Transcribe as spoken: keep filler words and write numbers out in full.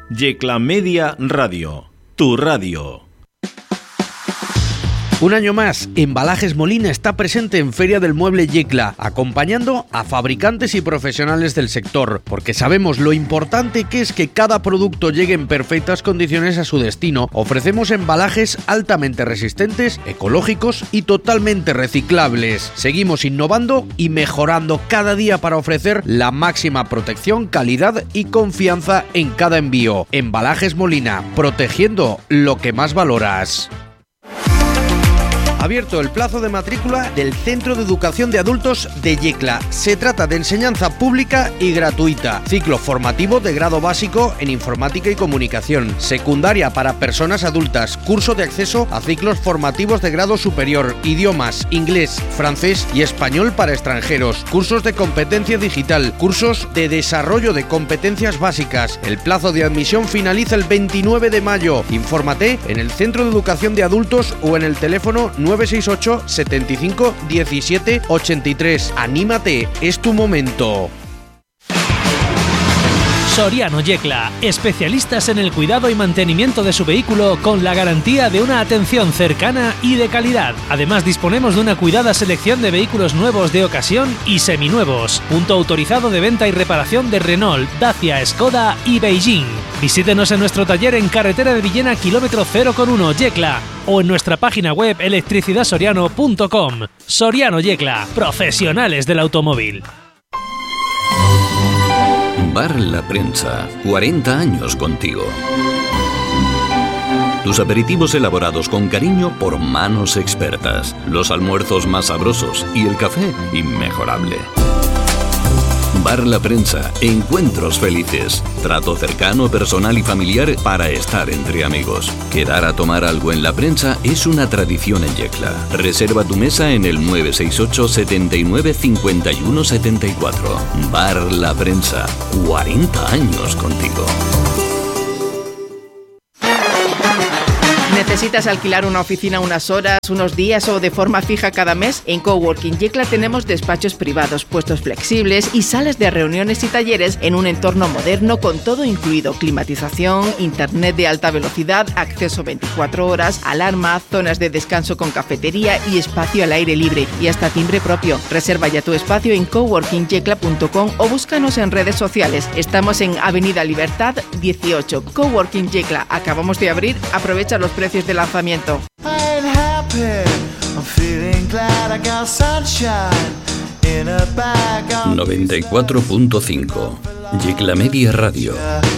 Yecla Media Radio, tu radio. Un año más, Embalajes Molina está presente en Feria del Mueble Yecla, acompañando a fabricantes y profesionales del sector, porque sabemos lo importante que es que cada producto llegue en perfectas condiciones a su destino. Ofrecemos embalajes altamente resistentes, ecológicos y totalmente reciclables. Seguimos innovando y mejorando cada día para ofrecer la máxima protección, calidad y confianza en cada envío. Embalajes Molina, protegiendo lo que más valoras. Abierto el plazo de matrícula del Centro de Educación de Adultos de Yecla. Se trata de enseñanza pública y gratuita. Ciclo formativo de grado básico en informática y comunicación. Secundaria para personas adultas. Curso de acceso a ciclos formativos de grado superior. Idiomas, inglés, francés y español para extranjeros. Cursos de competencia digital. Cursos de desarrollo de competencias básicas. El plazo de admisión finaliza el veintinueve de mayo. Infórmate en el Centro de Educación de Adultos o en el teléfono nueve seis ocho, setenta y cinco, diecisiete, ochenta y tres. Anímate, es tu momento. Soriano Yecla, especialistas en el cuidado y mantenimiento de su vehículo con la garantía de una atención cercana y de calidad. Además, disponemos de una cuidada selección de vehículos nuevos de ocasión y seminuevos. Punto autorizado de venta y reparación de Renault, Dacia, Skoda y Beijing. Visítenos en nuestro taller en carretera de Villena, kilómetro cero uno, Yecla, o en nuestra página web electricidad soriano punto com. Soriano Yecla, profesionales del automóvil. Bar La Prensa, cuarenta años contigo. Tus aperitivos elaborados con cariño por manos expertas, los almuerzos más sabrosos y el café inmejorable. Bar La Prensa, encuentros felices, trato cercano, personal y familiar para estar entre amigos. Quedar a tomar algo en La Prensa es una tradición en Yecla. Reserva tu mesa en el nueve seis ocho, setenta y nueve, cincuenta y uno, setenta y cuatro. Bar La Prensa, cuarenta años contigo. ¿Necesitas alquilar una oficina unas horas, unos días o de forma fija cada mes? En Coworking Yecla tenemos despachos privados, puestos flexibles y salas de reuniones y talleres en un entorno moderno con todo incluido: climatización, internet de alta velocidad, acceso veinticuatro horas, alarma, zonas de descanso con cafetería y espacio al aire libre y hasta timbre propio. Reserva ya tu espacio en coworking yecla punto com o búscanos en redes sociales. Estamos en Avenida Libertad dieciocho. Coworking Yecla. Acabamos de abrir. Aprovecha los precios de lanzamiento. noventa y cuatro punto cinco Yecla Media Radio.